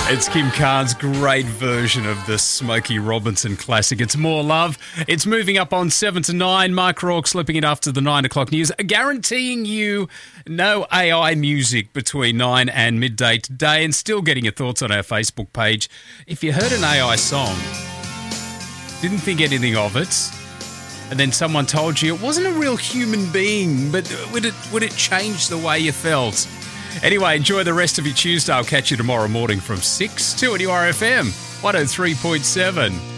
It's Kim Carnes' great version of the Smokey Robinson classic. It's More Love. It's moving up on 7 to 9. Mark Rourke slipping it after the 9 o'clock news, guaranteeing you no AI music between 9 and midday today, and still getting your thoughts on our Facebook page. If you heard an AI song, didn't think anything of it, and then someone told you it wasn't a real human being, but would it change the way you felt? Anyway, enjoy the rest of your Tuesday. I'll catch you tomorrow morning from 6 to URFM 103.7.